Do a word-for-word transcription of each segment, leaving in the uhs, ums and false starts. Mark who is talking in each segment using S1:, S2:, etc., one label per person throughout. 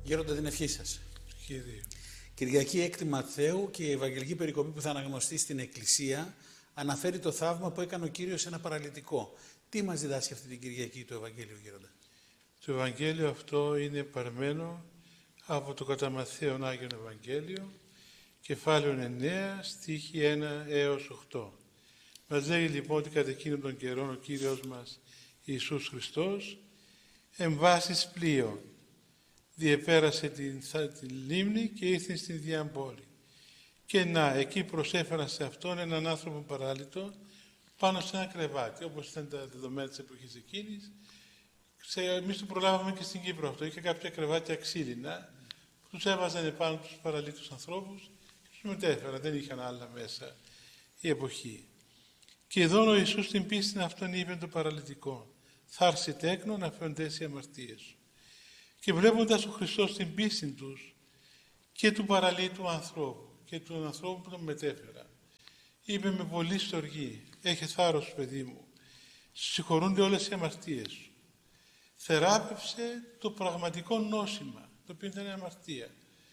S1: Γέροντα, την ευχή σας.
S2: Κύριε.
S1: Κυριακή έκτη Μαθαίου και η Ευαγγελική περικοπή που θα αναγνωστεί στην Εκκλησία αναφέρει το θαύμα που έκανε ο Κύριος σε ένα παραλυτικό. Τι μας διδάσκει αυτή την Κυριακή το Ευαγγέλιο, Γέροντα?
S2: Το Ευαγγέλιο αυτό είναι παρμένο από το κατά Μαθαίον Άγιον Ευαγγέλιο, κεφάλαιο εννέα, στίχη ένα έως οκτώ. Μας λέει λοιπόν ότι κατά εκείνον τον καιρό ο Κύριος μας Ιησούς Χριστός εμβάσεις πλοίων διεπέρασε την, την λίμνη και ήρθε στην διαμπόλη. Και να, εκεί προσέφεραν σε αυτόν έναν άνθρωπο παράλυτο πάνω σε ένα κρεβάτι, όπως ήταν τα δεδομένα της εποχής εκείνης. Εμείς το προλάβαμε και στην Κύπρο αυτό. Είχε κάποια κρεβάτια ξύλινα που τους έβαζαν επάνω τους παραλύτους ανθρώπους και τους μετέφεραν. Δεν είχαν άλλα μέσα η εποχή. Και εδώ ο Ιησούς την πίστη αυτόν είπε το παραλυτικό: θα έρθει τέκνο να φαιοντές οι αμαρτίες σου. Και βλέποντας ο Χριστός την πίστη τους και του παραλύτου ανθρώπου και του ανθρώπου που τον μετέφεραν, είπε με πολύ στοργή: έχε θάρρος, παιδί μου, συγχωρούνται όλες οι αμαρτίες σου. Θεράπευσε το πραγματικό νόσημα, το οποίο ήταν η αμαρτία.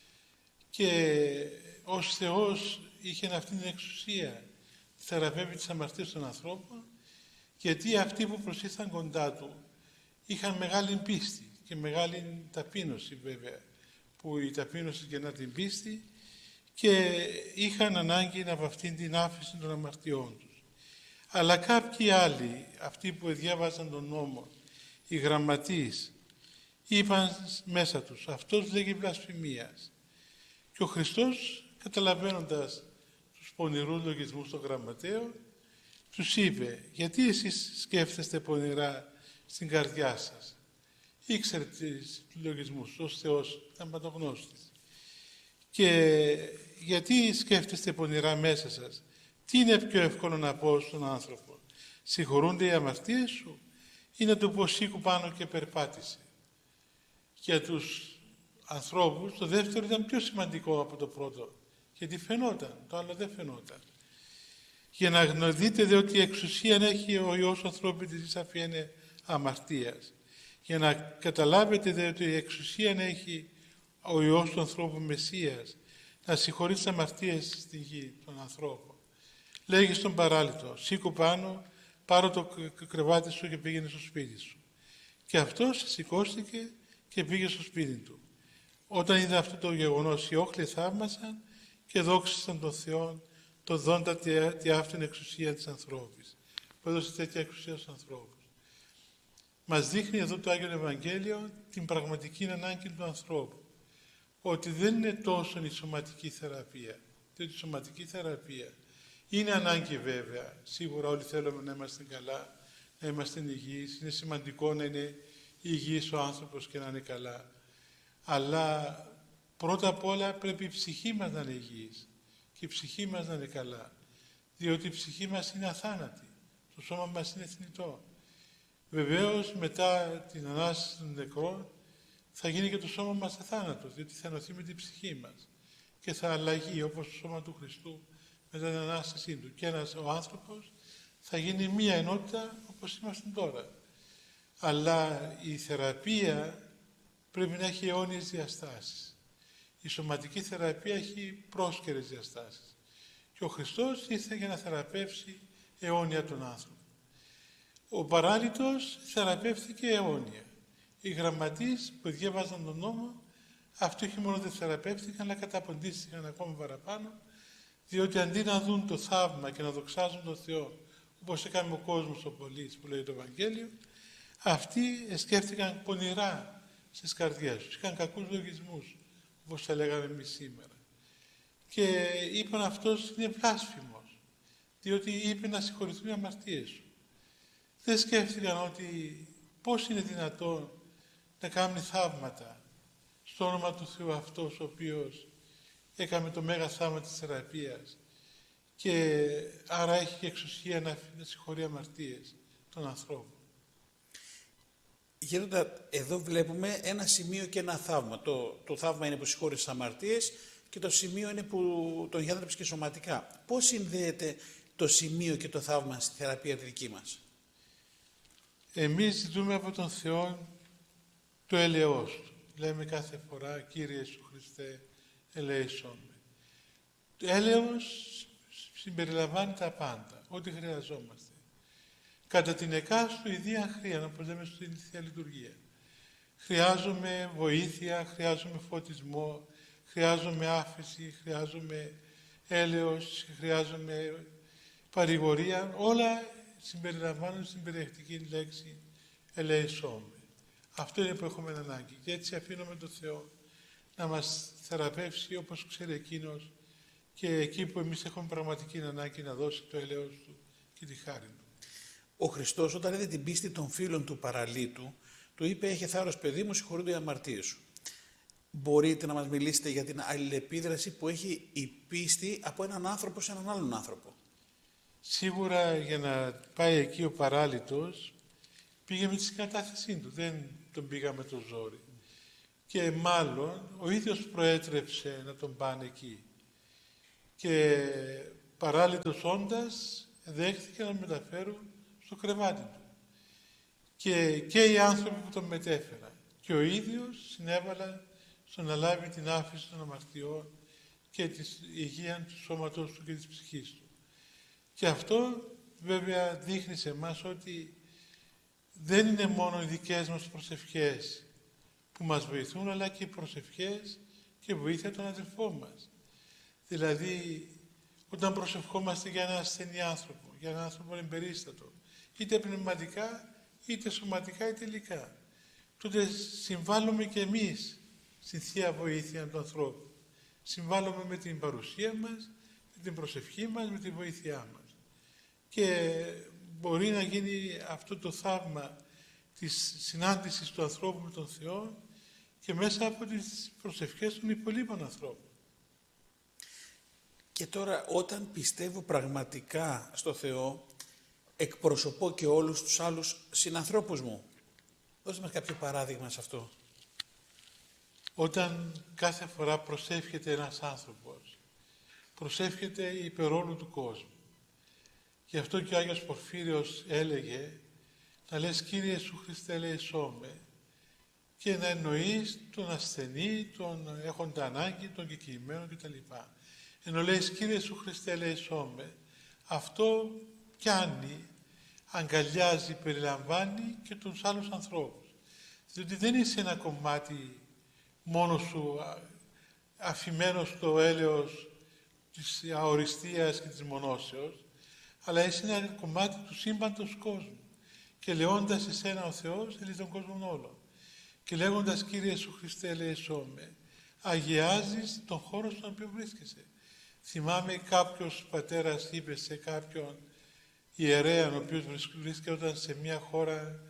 S2: Και ως Θεός είχε αυτή την εξουσία, θεραπεύει τις αμαρτίες των ανθρώπων, γιατί αυτοί που προσήλθαν κοντά του είχαν μεγάλη πίστη και μεγάλη ταπείνωση, βέβαια, που η ταπείνωση γεννά την πίστη, και είχαν ανάγκη από αυτήν την άφηση των αμαρτιών τους. Αλλά κάποιοι άλλοι, αυτοί που διάβαζαν τον νόμο, οι γραμματείς, είπαν μέσα τους: αυτός λέγει βλασφημίας. Και ο Χριστός, καταλαβαίνοντας τους πονηρούς λογισμούς των γραμματέων, τους είπε: γιατί εσείς σκέφτεστε πονηρά στην καρδιά σας? Ήξερε τους λογισμούς, ως Θεός ήταν παντογνώστης. Και γιατί σκέφτεστε πονηρά μέσα σας? Τι είναι πιο εύκολο να πω στον άνθρωπο? Συγχωρούνται οι αμαρτίες σου, ή να του πω σήκω πάνω και περπάτησε? Για τους ανθρώπους το δεύτερο ήταν πιο σημαντικό από το πρώτο, γιατί φαινόταν, το άλλο δεν φαινόταν. Για να δείτε δε ότι η εξουσία έχει ο Υιός ανθρώπινης της αφιένε αμαρτίας. Για να καταλάβετε δε ότι η εξουσία έχει ο Υιός του ανθρώπου Μεσσίας να συγχωρεί τις αμαρτίες στην γη των ανθρώπων. Λέγει στον παράλυτο: σήκω πάνω, πάρω το κρεβάτι σου και πήγαινε στο σπίτι σου. Και αυτός σηκώστηκε και πήγε στο σπίτι του. Όταν είδε αυτό το γεγονός, οι όχλοι θαύμασαν και δόξασαν τον Θεό, το δόντα τη αυτήν εξουσία της ανθρώπης, που έδωσε τέτοια εξουσία στους ανθρώπους. Μας δείχνει εδώ το Άγιο Ευαγγέλιο την πραγματική ανάγκη του ανθρώπου. Ότι δεν είναι τόσο η σωματική θεραπεία, διότι η σωματική θεραπεία είναι ανάγκη βέβαια. Σίγουρα όλοι θέλουμε να είμαστε καλά, να είμαστε υγιείς. Είναι σημαντικό να είναι υγιής ο άνθρωπος και να είναι καλά. Αλλά πρώτα απ' όλα πρέπει η ψυχή μας να είναι υγιής και η ψυχή μας να είναι καλά. Διότι η ψυχή μας είναι αθάνατη, το σώμα μας είναι θνητό. Βεβαίως μετά την Ανάσταση των νεκρών θα γίνει και το σώμα μας αθάνατο, διότι θα ενωθεί με την ψυχή μας και θα αλλαγεί όπως το σώμα του Χριστού μετά την Ανάστασή του. Και ένας, ο άνθρωπος θα γίνει μία ενότητα όπως είμαστε τώρα. Αλλά η θεραπεία πρέπει να έχει αιώνιες διαστάσεις. Η σωματική θεραπεία έχει πρόσκαιρες διαστάσεις. Και ο Χριστός ήρθε για να θεραπεύσει αιώνια τον άνθρωπο. Ο παράλυτος θεραπεύθηκε αιώνια. Οι γραμματείς που διέβαζαν τον νόμο, αυτοί όχι μόνο δεν θεραπεύτηκαν, αλλά καταποντίστηκαν ακόμα παραπάνω, διότι αντί να δουν το θαύμα και να δοξάζουν τον Θεό, όπως έκανε ο κόσμος ο πολίτης που λέει το Ευαγγέλιο, αυτοί σκέφτηκαν πονηρά στις καρδιές τους. Είχαν κακούς λογισμούς, όπως θα λέγαμε εμείς σήμερα. Και είπαν αυτός είναι βλάσφημος, διότι είπε να συγχωρηθούν οι αμαρτίες σου. Δεν σκέφτηκαν ότι πώς είναι δυνατόν να κάνει θαύματα στο όνομα του Θεού αυτός ο οποίος έκαμε το μέγα θαύμα της θεραπείας και άρα έχει και εξουσία να, να συγχωρεί αμαρτίες των ανθρώπων.
S1: Γέροντα, εδώ βλέπουμε ένα σημείο και ένα θαύμα. Το, το θαύμα είναι που συγχώρησε τις αμαρτίες και το σημείο είναι που τον γιατρέψε και σωματικά. Πώς συνδέεται το σημείο και το θαύμα στη θεραπεία τη δική μας?
S2: Εμείς ζητούμε από τον Θεό το έλεος του. λέμε κάθε φορά «Κύριε Ιησού Χριστέ, ελέησόν με». Το έλεος συμπεριλαμβάνει τα πάντα, ό,τι χρειαζόμαστε. Κατά την εκάστοτε ιδία χρία, όπως λέμε στην Θεία Λειτουργία. Χρειάζομαι βοήθεια, χρειάζομαι φωτισμό, χρειάζομαι άφεση, χρειάζομαι έλεος, χρειάζομαι παρηγορία. Όλα συμπεριλαμβάνουν στην περιεκτική λέξη ελέησόν με. Αυτό είναι που έχουμε ανάγκη. Και έτσι αφήνουμε τον Θεό να μας θεραπεύσει όπως ξέρει Εκείνος και εκεί που εμείς έχουμε πραγματική ανάγκη να δώσει το έλεος Του και τη χάρη Του.
S1: Ο Χριστός όταν είδε την πίστη των φίλων του παραλύτου, του είπε «Έχε θάρρος παιδί μου, συγχωρούνται οι αμαρτίες σου». Μπορείτε να μας μιλήσετε για την αλληλεπίδραση που έχει η πίστη από έναν άνθρωπο σε έναν άλλον άνθρωπο?
S2: Σίγουρα για να πάει εκεί ο παράλυτος πήγε με τη συγκατάθεσή του, δεν τον πήγα με το ζόρι. Και μάλλον ο ίδιος προέτρεψε να τον πάνε εκεί. Και παράλυτος όντας δέχτηκε να μεταφέρουν στο κρεβάτι του. Και, και οι άνθρωποι που τον μετέφεραν. Και ο ίδιος συνέβαλαν στο να λάβει την άφεση των αμαρτιών και τη υγεία του σώματός του και της ψυχής του. Και αυτό βέβαια δείχνει σε εμάς ότι δεν είναι μόνο οι δικές μας προσευχές που μας βοηθούν, αλλά και οι προσευχές και βοήθεια των αδελφών μας. Δηλαδή, όταν προσευχόμαστε για έναν ασθενή άνθρωπο, για έναν άνθρωπο εμπερίστατο, είτε πνευματικά, είτε σωματικά, είτε υλικά, τότε συμβάλλουμε και εμείς στη Θεία Βοήθεια του ανθρώπου. Συμβάλλουμε με την παρουσία μας, με την προσευχή μας, με τη βοήθειά μας. Και μπορεί να γίνει αυτό το θαύμα της συνάντησης του ανθρώπου με τον Θεό και μέσα από τις προσευχές των υπολείπων ανθρώπων.
S1: Και τώρα όταν πιστεύω πραγματικά στο Θεό, εκπροσωπώ και όλους τους άλλους συνανθρώπους μου. Δώστε μας κάποιο παράδειγμα σε αυτό.
S2: Όταν κάθε φορά προσεύχεται ένας άνθρωπος, προσεύχεται υπερ όλου του κόσμου. Γι' αυτό και ο Άγιος Πορφύριος έλεγε να λες «Κύριε Ιησού Χριστέ, ελέησόν με» και να εννοείς τον ασθενή, τον έχοντα ανάγκη, τον κεκοιμμένο κτλ. Ενώ λες «Κύριε Ιησού Χριστέ, ελέησόν με», αυτό πιάνει, αγκαλιάζει, περιλαμβάνει και τους άλλους ανθρώπους. Διότι δεν είσαι ένα κομμάτι μόνο σου αφημένο στο έλεος της αοριστίας και της μονώσεως, αλλά είσαι ένα κομμάτι του σύμπαντος κόσμου. Και λεώντας εσένα ο Θεός, θέλει τον κόσμο όλο. Και λέγοντας «Κύριε Ιησού Χριστέ, ελέησόν με», αγιάζεις τον χώρο στον οποίο βρίσκεσαι. Θυμάμαι κάποιος πατέρας είπε σε κάποιον ιερέα, ο οποίος βρίσκονταν σε μια χώρα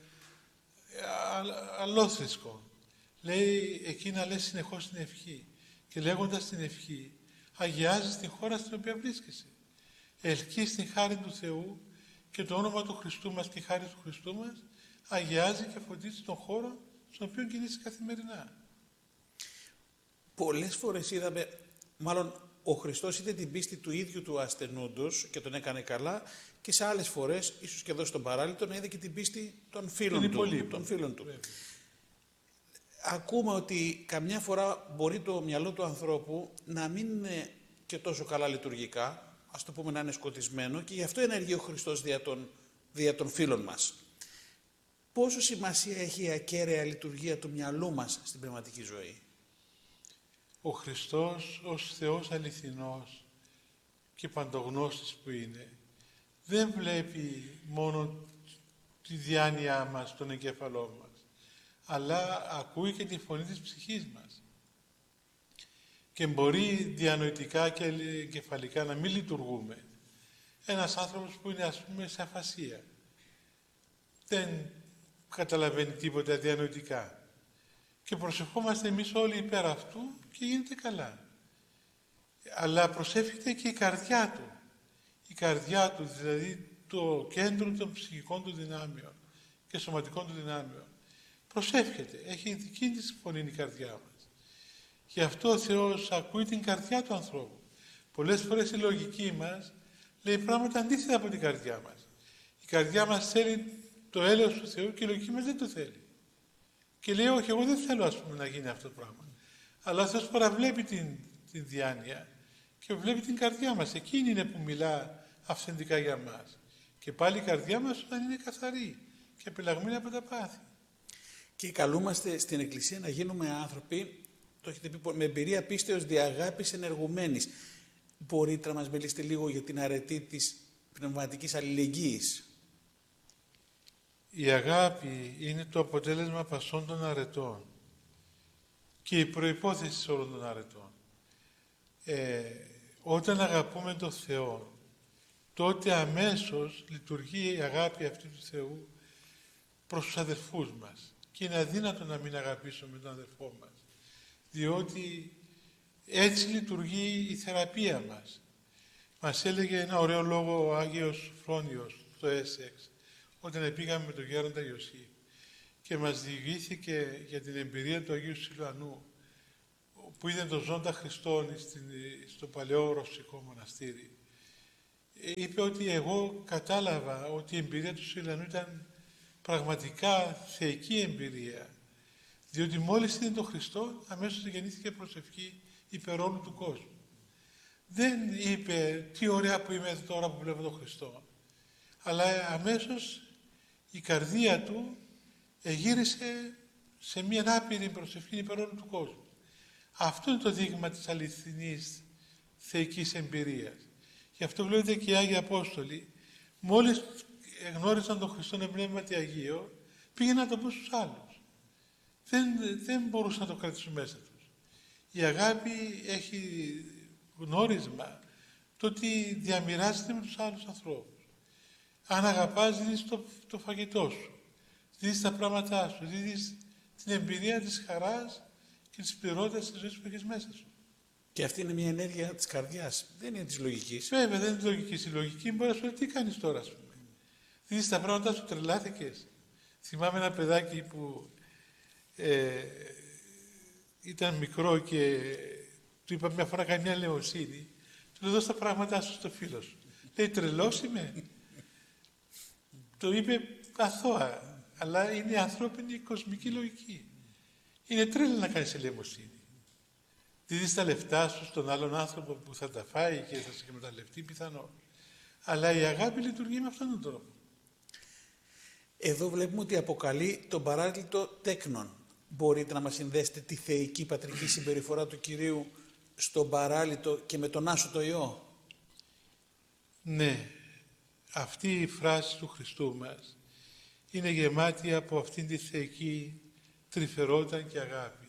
S2: αλλόθρησκο. Λέει, εκεί να λες συνεχώς την ευχή. Και λέγοντας την ευχή, αγιάζεις την χώρα στην οποία βρίσκεσαι. Ελκύεις την χάρη του Θεού και το όνομα του Χριστού μας και η χάρη του Χριστού μας αγιάζει και φωτίζει τον χώρο στον οποίο κινείσαι καθημερινά.
S1: Πολλές φορές είδαμε, μάλλον ο Χριστός είδε την πίστη του ίδιου του ασθενούντος και τον έκανε καλά, και σε άλλες φορές, ίσως και εδώ στον παράλυτο, να είδε και την πίστη των φίλων του. Των φίλων του. Ακούμε ότι καμιά φορά μπορεί το μυαλό του ανθρώπου να μην είναι και τόσο καλά λειτουργικά, ας το πούμε να είναι σκοτισμένο, και γι' αυτό ενεργεί ο Χριστός δια των, δια των φίλων μας. Πόσο σημασία έχει η ακέραια λειτουργία του μυαλού μας στην πνευματική ζωή?
S2: Ο Χριστός ως Θεός αληθινός και παντογνώστης που είναι, δεν βλέπει μόνο τη διάνοιά μας, τον εγκέφαλό μας, αλλά ακούει και τη φωνή της ψυχής μας. Και μπορεί διανοητικά και εγκεφαλικά να μην λειτουργούμε. Ένας άνθρωπος που είναι, ας πούμε, σε αφασία, δεν καταλαβαίνει τίποτα διανοητικά. Και προσευχόμαστε εμείς όλοι υπέρ αυτού και γίνεται καλά. Αλλά προσεύχεται και η καρδιά του. Η καρδιά του, δηλαδή το κέντρο των ψυχικών του δυνάμεων και σωματικών του δυνάμεων. Προσεύχεται. Έχει δική της φωνή η καρδιά μας. Γι' αυτό ο Θεός ακούει την καρδιά του ανθρώπου. Πολλές φορές η λογική μας λέει πράγματα αντίθετα από την καρδιά μας. Η καρδιά μας θέλει το έλεος του Θεού και η λογική μας δεν το θέλει. Και λέει, όχι, εγώ δεν θέλω, ας πούμε, να γίνει αυτό το πράγμα. Αλλά ο Θεός παραβλέπει την, την διάνοια και βλέπει την καρδιά μας. Εκείνη είναι που μιλά αυθεντικά για μας. Και πάλι η καρδιά μας όταν είναι καθαρή και απελαγμένη από τα πάθη.
S1: Και καλούμαστε στην Εκκλησία να γίνουμε άνθρωποι, το έχετε πει, με εμπειρία πίστεως δι' αγάπης ενεργουμένης. Μπορείτε να μας μιλήσετε λίγο για την αρετή της πνευματικής αλληλεγγύης?
S2: Η αγάπη είναι το αποτέλεσμα πασών των αρετών και η προϋπόθεση όλων των αρετών. Ε, όταν αγαπούμε τον Θεό, τότε αμέσως λειτουργεί η αγάπη αυτή του Θεού προς τους αδερφούς μας. Και είναι αδύνατο να μην αγαπήσουμε τον αδερφό μας, διότι έτσι λειτουργεί η θεραπεία μας. Μας έλεγε ένα ωραίο λόγο ο Άγιος Φρόνιος στο Έσεξ, όταν πήγαμε με τον Γέροντα Ιωσήφ και μας διηγήθηκε για την εμπειρία του Αγίου Σιλουανού, που είδε τον ζώντα Χριστόν στο παλαιό ρωσικό μοναστήρι. Είπε ότι εγώ κατάλαβα ότι η εμπειρία του Σιλουανού ήταν πραγματικά θεϊκή εμπειρία, διότι μόλις είδε τον Χριστό αμέσως γεννήθηκε προσευχή υπέρ όλου του κόσμου. Δεν είπε τι ωραία που είμαι τώρα που βλέπω τον Χριστό, αλλά αμέσως η καρδία του εγύρισε σε μια άπειρη προσευχή υπέρ όλου του κόσμου. Αυτό είναι το δείγμα της αληθινής θεϊκής εμπειρίας. Γι' αυτό βλέπετε και οι Άγιοι Απόστολοι, μόλις γνώρισαν τον Χριστό Πνεύματι Αγίο, πήγαιναν να το πούν στους άλλους. Δεν, δεν μπορούσαν να το κρατήσουν μέσα τους. Η αγάπη έχει γνώρισμα το ότι διαμοιράζεται με τους άλλους ανθρώπους. Αν αγαπάς, δίδεις το, το φαγητό σου, δίδεις τα πράγματά σου, δίδεις την εμπειρία της χαράς και της πληρότητας της ζωής που έχεις μέσα σου.
S1: Και αυτή είναι μια ενέργεια της καρδιάς, δεν είναι της λογικής.
S2: Βέβαια, δεν είναι της λογικής. Η λογική μπορεί να σου λέει τι κάνεις τώρα, ας πούμε. Δίδεις τα πράγματά σου, τρελάθηκες. Θυμάμαι ένα παιδάκι που ε, ήταν μικρό και του είπα μια φορά κάνει μια λεωσύνη. Του λέω δώσ' τα πράγματά σου στο φίλο σου. Λέει τρελός είμαι. Το είπε αθώα, αλλά είναι ανθρώπινη κοσμική λογική. Είναι τρέλα να κάνεις ελεημοσύνη. Δίδεις τα λεφτά σου στον άλλον άνθρωπο που θα τα φάει και θα σε εκμεταλλευτεί πιθανόν. Αλλά η αγάπη λειτουργεί με αυτόν τον τρόπο.
S1: Εδώ βλέπουμε ότι αποκαλεί τον παράκλητο τέκνον. Μπορείτε να μας συνδέσετε τη θεϊκή πατρική συμπεριφορά του Κυρίου στον παράλυτο και με τον Άσο το Υιό?
S2: Ναι, αυτή η φράση του Χριστού μας είναι γεμάτη από αυτήν τη θεϊκή τρυφερότητα και αγάπη.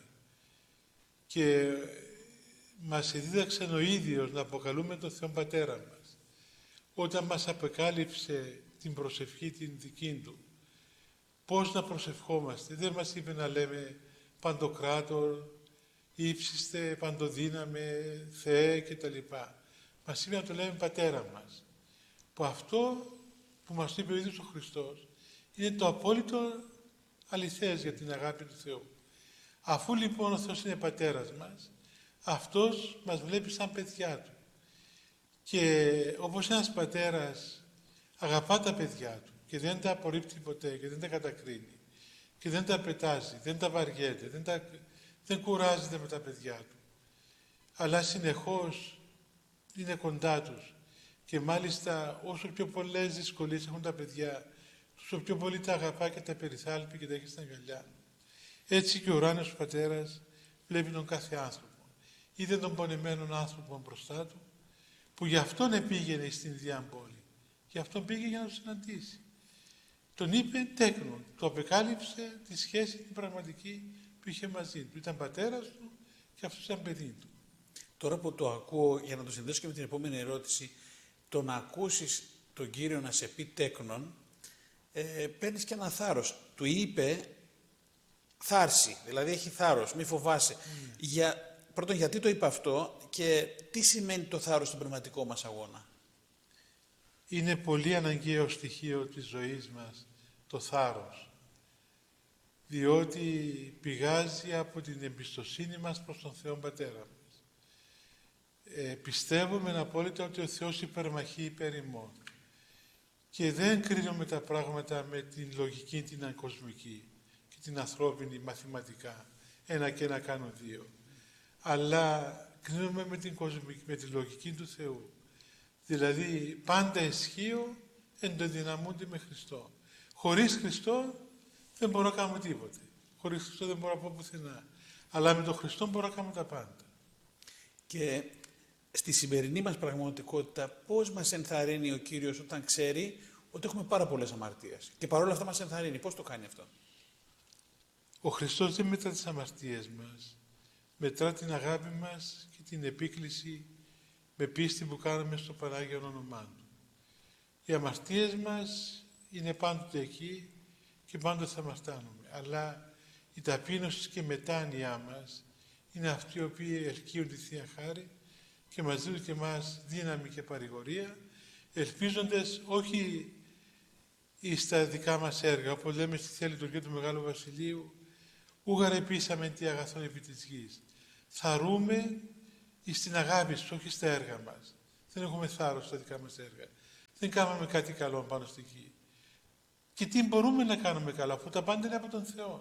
S2: Και μας δίδαξε ο ίδιος να αποκαλούμε τον Θεό Πατέρα μας. Όταν μας αποκάλυψε την προσευχή την δική Του, πώς να προσευχόμαστε. Δεν μας είπε να λέμε Παντοκράτορ, ύψιστε, παντοδύναμε, Θεέ κτλ. Μας είπε να το λέμε Πατέρα μας. Που αυτό που μας είπε ο ίδιος ο Χριστός είναι το απόλυτο αληθές για την αγάπη του Θεού. Αφού λοιπόν ο Θεός είναι Πατέρας μας, Αυτός μας βλέπει σαν παιδιά Του. Και όπως ένας πατέρας αγαπά τα παιδιά Του και δεν τα απορρίπτει ποτέ και δεν τα κατακρίνει και δεν τα πετάζει, δεν τα βαριέται, δεν, τα, δεν κουράζεται με τα παιδιά Του, αλλά συνεχώς είναι κοντά τους και μάλιστα όσο πιο πολλές δυσκολίες έχουν τα παιδιά, τόσο πιο πολύ τα αγαπά και τα περιθάλπει και τα έχει στα αγκαλιά. Έτσι και ο ουράνιος Πατέρας βλέπει τον κάθε άνθρωπο. Είδε τον πονεμένον άνθρωπο μπροστά του, που γι' αυτόν επήγαινε στην ίδια πόλη. Γι' αυτόν πήγε για να τον συναντήσει. Τον είπε τέκνον, του απεκάλυψε τη σχέση την πραγματική που είχε μαζί του. Ήταν πατέρας του και αυτός ήταν παιδί του.
S1: Τώρα που το ακούω, για να το συνδέσω και με την επόμενη ερώτηση, το να ακούσεις τον Κύριο να σε πει τέκνον, ε, παίρνεις και ένα θάρρος. Του είπε θάρση, δηλαδή έχει θάρρος, μη φοβάσαι. Mm. Για, πρώτον, γιατί το είπε αυτό και τι σημαίνει το θάρρος στον πνευματικό μας αγώνα?
S2: Είναι πολύ αναγκαίο στοιχείο της ζωής μας το θάρρος, διότι πηγάζει από την εμπιστοσύνη μας προς τον Θεό Πατέρα μας. Ε, πιστεύουμε απόλυτα ότι ο Θεός υπερμαχεί υπέρ ημών και δεν κρίνουμε τα πράγματα με την λογική την ακοσμική και την ανθρώπινη μαθηματικά. Ένα και ένα κάνουν δύο. Αλλά κρίνουμε με την κοσμική, με τη λογική του Θεού. Δηλαδή πάντα ισχύω εντοδυναμούνται με Χριστό. Χωρίς Χριστό δεν μπορώ να κάνω τίποτε. Χωρίς Χριστό δεν μπορώ να πω πουθενά. Αλλά με τον Χριστό μπορώ να κάνω τα πάντα.
S1: Και στη σημερινή μας πραγματικότητα πώς μας ενθαρρύνει ο Κύριος όταν ξέρει ότι έχουμε πάρα πολλές αμαρτίες. Και παρόλα αυτά μας ενθαρρύνει. Πώς το κάνει αυτό?
S2: Ο Χριστός δεν μετρά τις αμαρτίες μας. Μετρά την αγάπη μας και την επίκληση με πίστη που κάνουμε στο Πανάγιο όνομά Του. Οι αμαρτίες μας είναι πάντοτε εκεί και πάντοτε θα αμαρτάνουμε. Αλλά η ταπείνωση και η μετάνοιά μας είναι αυτοί οι οποίοι ελκύουν τη Θεία Χάρη και μας δίνουν και εμάς δύναμη και παρηγορία, ελπίζοντας όχι στα δικά μας έργα, όπως λέμε στη Θεία Λειτουργία του Μεγάλου Βασιλείου, ούγαρ επίσαμε τι αγαθόν επί της γης. Θαρούμε στην αγάπη σου, όχι στα έργα μας. Δεν έχουμε θάρρος στα δικά μας έργα. Δεν κάναμε κάτι καλό πάνω στη γη. Και τι μπορούμε να κάνουμε καλά, αφού τα πάντα είναι από τον Θεό.